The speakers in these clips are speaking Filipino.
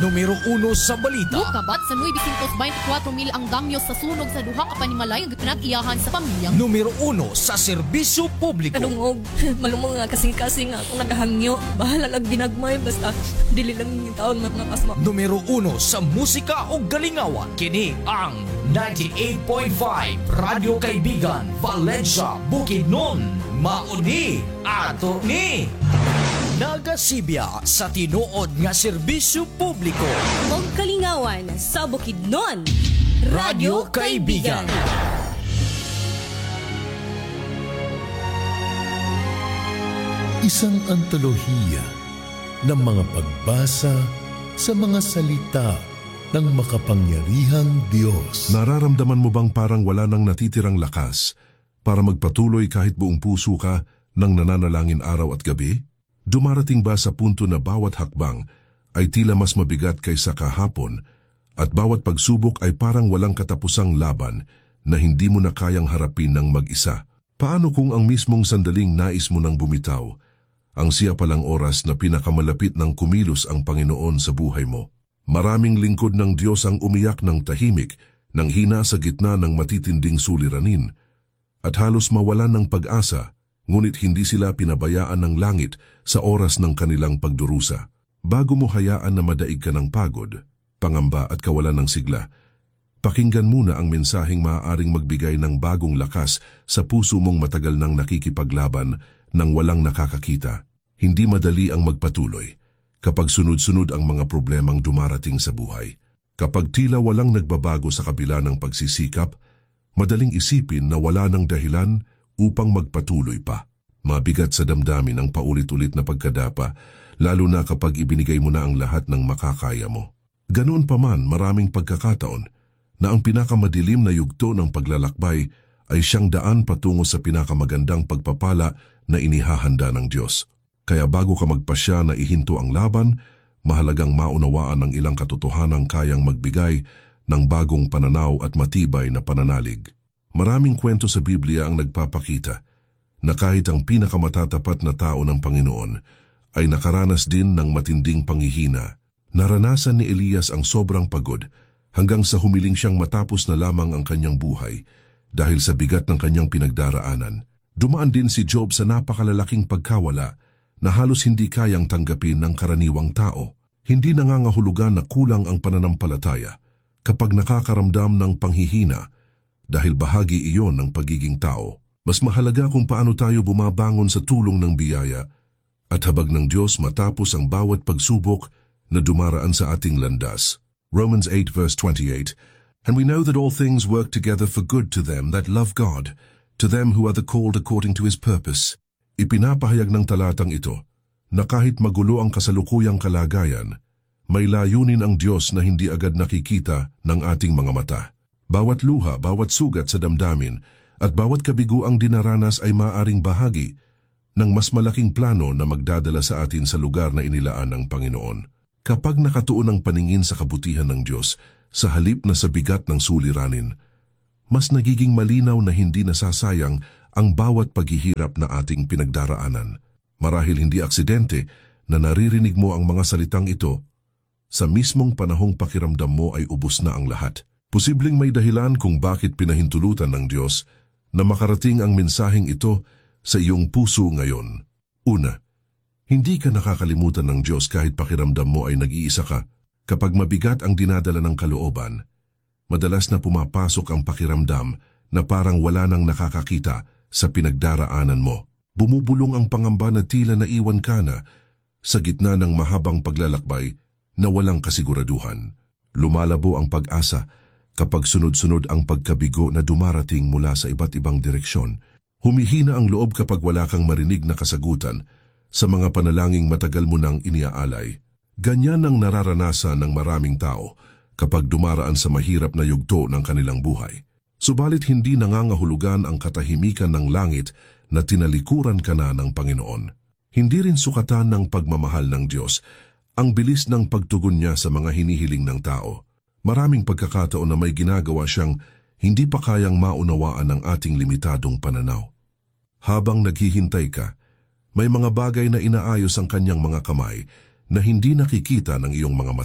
Numero 1 sa balita. Mukabat sa 924,000 ang damyo sa sunog sa duha ka panimalay nga pinag-iyahan sa pamilya. Numero 1 sa serbisyo publiko. Kanungog, malumong nga kasing-kasing nga akong nagahangyo. Bahala lang ginagmay, basta dili lang yung taon matnapasma. Numero 1 sa musika o galingawan. Kini ang 98.5 Radyo Kaibigan, Valencia, Bukidnon. Mauni ato ni nagasibya sa tinuod nga serbisyo publiko. Og kalingawan sa Bukidnon, Radyo Kaibigan. Isang antolohiya ng mga pagbasa sa mga salita ng makapangyarihang Diyos. Nararamdaman mo bang parang wala nang natitirang lakas para magpatuloy kahit buong puso ka nang nananalangin araw at gabi? Dumarating ba sa punto na bawat hakbang ay tila mas mabigat kaysa kahapon at bawat pagsubok ay parang walang katapusang laban na hindi mo na kayang harapin ng mag-isa? Paano kung ang mismong sandaling nais mo nang bumitaw, ang siya palang oras na pinakamalapit ng kumilos ang Panginoon sa buhay mo? Maraming lingkod ng Diyos ang umiyak ng tahimik nang hina sa gitna ng matitinding suliranin at halos mawalan ng pag-asa, ngunit hindi sila pinabayaan ng langit sa oras ng kanilang pagdurusa. Bago mo hayaan na madaig ka ng pagod, pangamba at kawalan ng sigla, pakinggan muna ang mensaheng maaaring magbigay ng bagong lakas sa puso mong matagal nang nakikipaglaban ng walang nakakakita. Hindi madali ang magpatuloy kapag sunod-sunod ang mga problemang dumarating sa buhay. Kapag tila walang nagbabago sa kabila ng pagsisikap, madaling isipin na wala ng dahilan upang magpatuloy pa. Mabigat sa damdamin ang paulit-ulit na pagkadapa, lalo na kapag ibinigay mo na ang lahat ng makakaya mo. Ganoon pa man, maraming pagkakataon na ang pinakamadilim na yugto ng paglalakbay ay siyang daan patungo sa pinakamagandang pagpapala na inihahanda ng Diyos. Kaya bago ka magpasya na ihinto ang laban, mahalagang maunawaan ng ilang katotohanang kayang magbigay ng bagong pananaw at matibay na pananalig. Maraming kwento sa Biblia ang nagpapakita na kahit ang pinakamatatapat na tao ng Panginoon ay nakaranas din ng matinding panghihina. Naranasan ni Elias ang sobrang pagod hanggang sa humiling siyang matapos na lamang ang kanyang buhay dahil sa bigat ng kanyang pinagdaraanan. Dumaan din si Job sa napakalalaking pagkawala na halos hindi kayang tanggapin ng karaniwang tao. Hindi nangangahulugan na kulang ang pananampalataya kapag nakakaramdam ng panghihina dahil bahagi iyon ng pagiging tao. Mas mahalaga kung paano tayo bumabangon sa tulong ng biyaya at habag ng Diyos matapos ang bawat pagsubok na dumaraan sa ating landas. Romans 8 verse 28, "And we know that all things work together for good to them that love God, to them who are the called according to His purpose." Ipinapahayag ng talatang ito na kahit magulo ang kasalukuyang kalagayan, may layunin ang Diyos na hindi agad nakikita ng ating mga mata. Bawat luha, bawat sugat sa damdamin, at bawat kabiguang dinaranas ay maaaring bahagi ng mas malaking plano na magdadala sa atin sa lugar na inilaan ng Panginoon. Kapag nakatuon ang paningin sa kabutihan ng Diyos, sa halip na sa bigat ng suliranin, mas nagiging malinaw na hindi nasasayang ang bawat paghihirap na ating pinagdaraanan. Marahil hindi aksidente na naririnig mo ang mga salitang ito sa mismong panahong pakiramdam mo ay ubos na ang lahat. Posibleng may dahilan kung bakit pinahintulutan ng Diyos na makarating ang mensaheng ito sa iyong puso ngayon. Una, hindi ka nakakalimutan ng Diyos kahit pakiramdam mo ay nag-iisa ka. Kapag mabigat ang dinadala ng kalooban, madalas na pumapasok ang pakiramdam na parang wala nang nakakakita sa pinagdaraanan mo. Bumubulong ang pangamba na tila naiwan ka na sa gitna ng mahabang paglalakbay na walang kasiguraduhan. Lumalabo ang pag-asa kapag sunod-sunod ang pagkabigo na dumarating mula sa iba't ibang direksyon. Humihina ang loob kapag wala kang marinig na kasagutan sa mga panalangin matagal mo nang iniaalay. Ganyan ang nararanasan ng maraming tao kapag dumaraan sa mahirap na yugto ng kanilang buhay. Subalit hindi nangangahulugan ang katahimikan ng langit na tinalikuran ka na ng Panginoon. Hindi rin sukatan ng pagmamahal ng Diyos ang bilis ng pagtugon niya sa mga hinihiling ng tao. Maraming pagkakataon na may ginagawa siyang hindi pa kayang maunawaan ng ating limitadong pananaw. Habang naghihintay ka, may mga bagay na inaayos ang kanyang mga kamay na hindi nakikita ng iyong mga mata.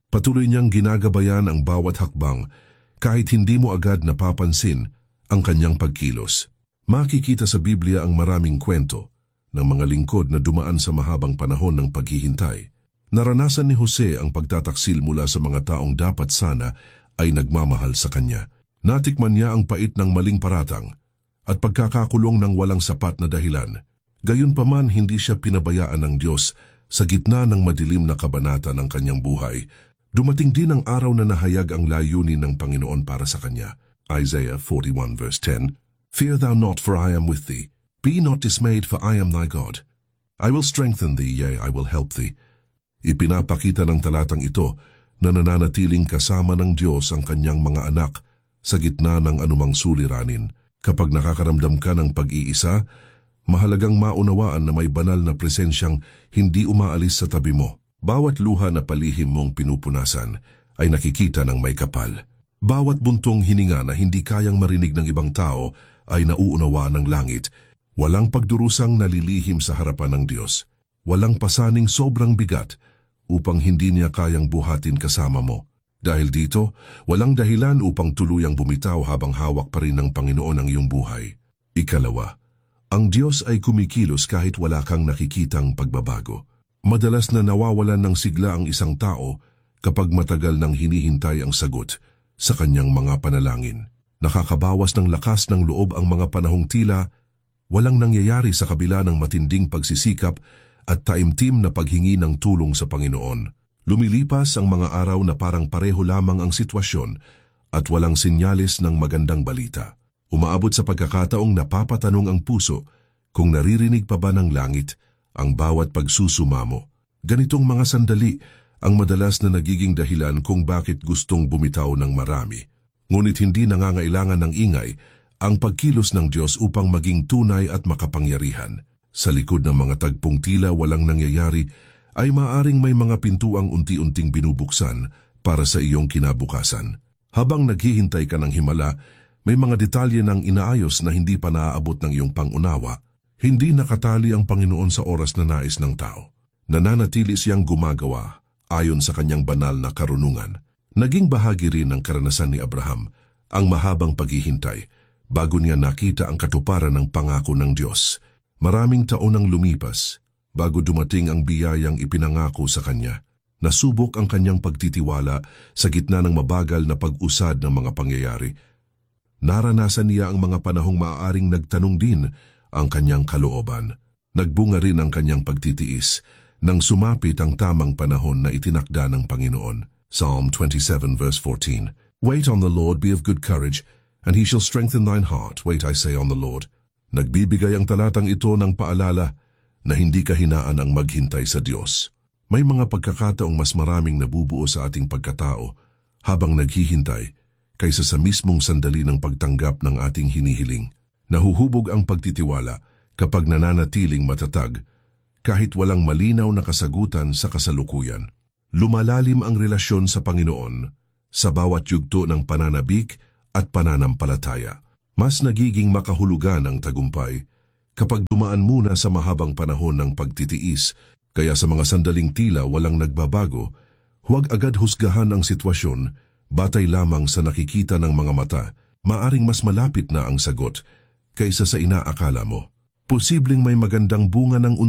Patuloy niyang ginagabayan ang bawat hakbang kahit hindi mo agad napapansin ang kanyang pagkilos. Makikita sa Biblia ang maraming kwento ng mga lingkod na dumaan sa mahabang panahon ng paghihintay. Naranasan ni Jose ang pagtataksil mula sa mga taong dapat sana ay nagmamahal sa kanya. Natikman niya ang pait ng maling paratang at pagkakakulong ng walang sapat na dahilan. Gayunpaman hindi siya pinabayaan ng Diyos sa gitna ng madilim na kabanata ng kanyang buhay. Dumating din ang araw na nahayag ang layunin ng Panginoon para sa kanya. Isaiah 41 verse 10, Fear thou not, for I am with thee. Be not dismayed, for I am thy God. I will strengthen thee, yea, I will help thee. Ipinapakita ng talatang ito na nananatiling kasama ng Diyos ang kanyang mga anak sa gitna ng anumang suliranin. Kapag nakakaramdam ka ng pag-iisa, mahalagang maunawaan na may banal na presensyang hindi umaalis sa tabi mo. Bawat luha na palihim mong pinupunasan ay nakikita ng may kapal. Bawat buntong hininga na hindi kayang marinig ng ibang tao ay nauunawa ng langit. Walang pagdurusang nalilihim sa harapan ng Diyos. Walang pasaning sobrang bigat upang hindi niya kayang buhatin kasama mo. Dahil dito, walang dahilan upang tuluyang bumitaw habang hawak pa rin ng Panginoon ang iyong buhay. Ikalawa, ang Diyos ay kumikilos kahit wala kang nakikitang pagbabago. Madalas na nawawalan ng sigla ang isang tao kapag matagal nang hinihintay ang sagot sa kanyang mga panalangin. Nakakabawas ng lakas ng loob ang mga panahong tila walang nangyayari sa kabila ng matinding pagsisikap at taimtim na paghingi ng tulong sa Panginoon. Lumilipas ang mga araw na parang pareho lamang ang sitwasyon at walang senyales ng magandang balita. Umaabot sa pagkakataong napapatanong ang puso kung naririnig pa ba ng langit ang bawat pagsusumamo. Ganitong mga sandali ang madalas na nagiging dahilan kung bakit gustong bumitaw ng marami. Ngunit hindi nangangailangan ng ingay ang pagkilos ng Diyos upang maging tunay at makapangyarihan. Sa likod ng mga tagpong tila walang nangyayari, ay maaring may mga pintuang unti-unting binubuksan para sa iyong kinabukasan. Habang naghihintay ka ng himala, may mga detalye ng inaayos na hindi pa naaabot ng iyong pangunawa. Hindi nakatali ang Panginoon sa oras na nais ng tao. Nananatili siyang gumagawa ayon sa kanyang banal na karunungan. Naging bahagi rin ng karanasan ni Abraham ang mahabang paghihintay bago niya nakita ang katuparan ng pangako ng Diyos. Maraming taon ang lumipas bago dumating ang biyayang ipinangako sa kanya. Nasubok ang kanyang pagtitiwala sa gitna ng mabagal na pag-usad ng mga pangyayari. Naranasan niya ang mga panahong maaaring nagtanong din ang kanyang kalooban. Nagbunga rin ang kanyang pagtitiis nang sumapit ang tamang panahon na itinakda ng Panginoon. Psalm 27 verse 14. Wait on the Lord, be of good courage, and He shall strengthen thine heart. Wait, I say, on the Lord. Nagbibigay ang talatang ito ng paalala na hindi kahinaan ang maghintay sa Diyos. May mga pagkakataong mas maraming nabubuo sa ating pagkatao habang naghihintay kaysa sa mismong sandali ng pagtanggap ng ating hinihiling. Nahuhubog ang pagtitiwala kapag nananatiling matatag kahit walang malinaw na kasagutan sa kasalukuyan. Lumalalim ang relasyon sa Panginoon sa bawat yugto ng pananabik at pananampalataya. Mas nagiging makahulugan ang tagumpay kapag dumaan muna sa mahabang panahon ng pagtitiis. Kaya sa mga sandaling tila walang nagbabago, huwag agad husgahan ang sitwasyon batay lamang sa nakikita ng mga mata. Maaring mas malapit na ang sagot kaysa sa inaakala mo. Posibleng may magandang bunga ng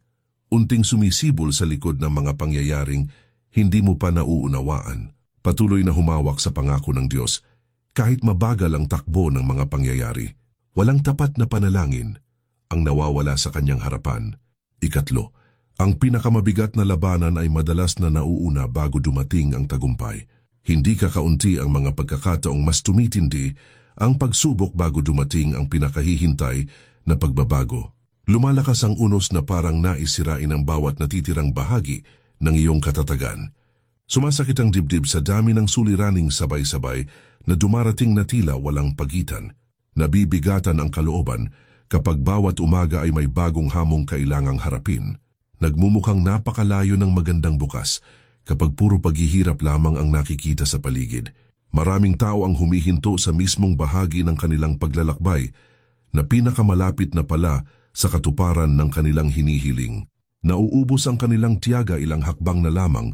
unting sumisibol sa likod ng mga pangyayaring hindi mo pa nauunawaan. Patuloy na humawak sa pangako ng Diyos kahit mabagal ang takbo ng mga pangyayari. Walang tapat na panalangin ang nawawala sa kanyang harapan. Ikatlo, ang pinakamabigat na labanan ay madalas na nauuna bago dumating ang tagumpay. Hindi kakaunti ang mga pagkakataong mas tumitindi ang pagsubok bago dumating ang pinakahihintay na pagbabago. Lumalakas ang unos na parang naisirain ang bawat natitirang bahagi ng iyong katatagan. Sumasakit ang dibdib sa dami ng suliraning sabay-sabay na dumarating na tila walang pagitan. Nabibigatan ang kalooban kapag bawat umaga ay may bagong hamong kailangang harapin. Nagmumukhang napakalayo ng magandang bukas kapag puro paghihirap lamang ang nakikita sa paligid. Maraming tao ang humihinto sa mismong bahagi ng kanilang paglalakbay na pinakamalapit na pala sa katuparan ng kanilang hinihiling. Nauubos ang kanilang tiyaga ilang hakbang na lamang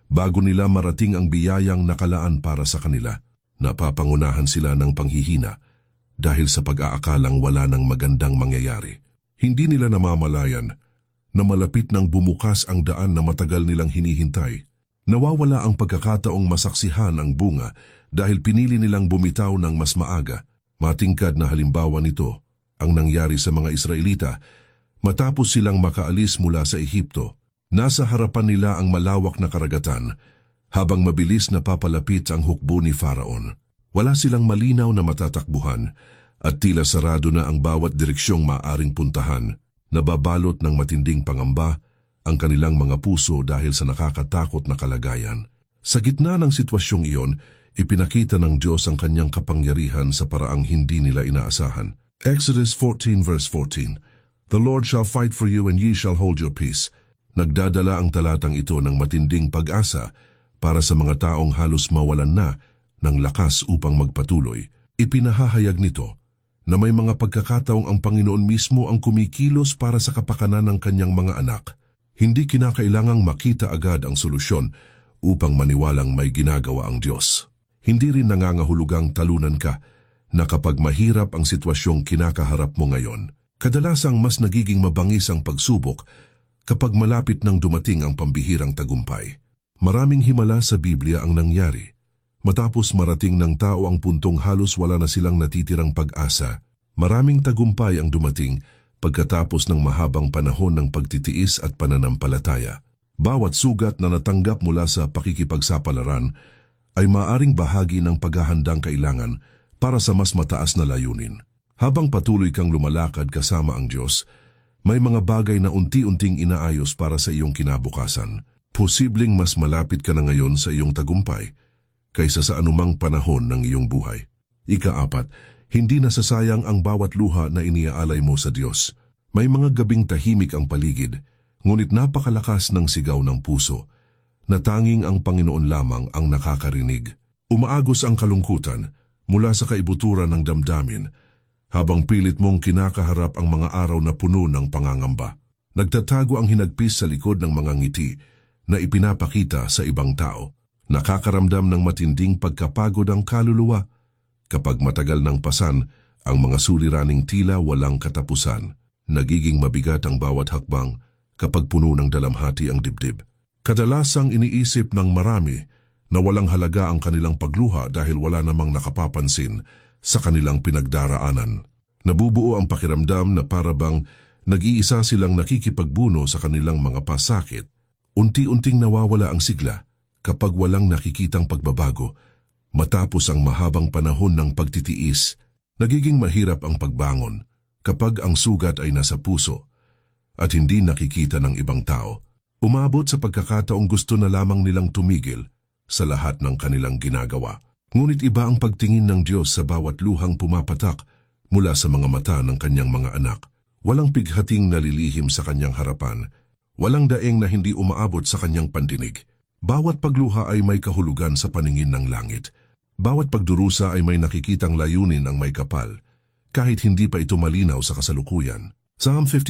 Bago nila marating ang biyayang nakalaan para sa kanila, napapangunahan sila ng panghihina dahil sa pag-aakalang wala ng magandang mangyayari. Hindi nila namamalayan na malapit nang bumukas ang daan na matagal nilang hinihintay. Nawawala ang pagkakataong masaksihan ang bunga dahil pinili nilang bumitaw ng mas maaga. Matingkad na halimbawa nito ang nangyari sa mga Israelita matapos silang makaalis mula sa Ehipto. Nasa harapan nila ang malawak na karagatan habang mabilis na papalapit ang hukbo ni Faraon. Wala silang malinaw na matatakbuhan at tila sarado na ang bawat direksyong maaring puntahan. Nababalot ng matinding pangamba ang kanilang mga puso dahil sa nakakatakot na kalagayan. Sa gitna ng sitwasyong iyon, ipinakita ng Diyos ang kanyang kapangyarihan sa paraang hindi nila inaasahan. Exodus 14 verse 14, "The Lord shall fight for you and ye shall hold your peace." Nagdadala ang talatang ito ng matinding pag-asa para sa mga taong halos mawalan na ng lakas upang magpatuloy. Ipinahahayag nito na may mga pagkakataong ang Panginoon mismo ang kumikilos para sa kapakanan ng kanyang mga anak. Hindi kinakailangang makita agad ang solusyon upang maniwalang may ginagawa ang Diyos. Hindi rin nangangahulugang talunan ka na kapag mahirap ang sitwasyong kinakaharap mo ngayon. Kadalasang mas nagiging mabangis ang pagsubok kapag malapit nang dumating ang pambihirang tagumpay. Maraming himala sa Biblia ang nangyari. Matapos marating ng tao ang puntong halos wala na silang natitirang pag-asa, maraming tagumpay ang dumating pagkatapos ng mahabang panahon ng pagtitiis at pananampalataya. Bawat sugat na natanggap mula sa pakikipagsapalaran ay maaring bahagi ng paghahandang kailangan para sa mas mataas na layunin. Habang patuloy kang lumalakad kasama ang Diyos, may mga bagay na unti-unting inaayos para sa iyong kinabukasan. Posibleng mas malapit ka na ngayon sa iyong tagumpay kaysa sa anumang panahon ng iyong buhay. Ika-4, hindi nasasayang ang bawat luha na iniaalay mo sa Diyos. May mga gabing tahimik ang paligid, ngunit napakalakas ng sigaw ng puso, na tanging ang Panginoon lamang ang nakakarinig. Umaagos ang kalungkutan mula sa kaibuturan ng damdamin, habang pilit mong kinakaharap ang mga araw na puno ng pangangamba. Nagtatago ang hinagpis sa likod ng mga ngiti na ipinapakita sa ibang tao. Nakakaramdam ng matinding pagkapagod ang kaluluwa kapag matagal ng pasan ang mga suliraning tila walang katapusan. Nagiging mabigat ang bawat hakbang kapag puno ng dalamhati ang dibdib. Kadalasang iniisip ng marami na walang halaga ang kanilang pagluha dahil wala namang nakapapansin sa kanilang pinagdaraanan. Nabubuo ang pakiramdam na parabang nag-iisa silang nakikipagbuno sa kanilang mga pasakit. Unti-unting nawawala ang sigla kapag walang nakikitang pagbabago. Matapos ang mahabang panahon ng pagtitiis, nagiging mahirap ang pagbangon kapag ang sugat ay nasa puso at hindi nakikita ng ibang tao. Umabot sa pagkakataong gusto na lamang nilang tumigil sa lahat ng kanilang ginagawa. Ngunit iba ang pagtingin ng Diyos sa bawat luhang pumapatak mula sa mga mata ng kanyang mga anak. Walang pighating nalilihim sa kanyang harapan. Walang daeng na hindi umaabot sa kanyang pandinig. Bawat pagluha ay may kahulugan sa paningin ng langit. Bawat pagdurusa ay may nakikitang layunin ang may kapal, kahit hindi pa ito malinaw sa kasalukuyan. Psalm 50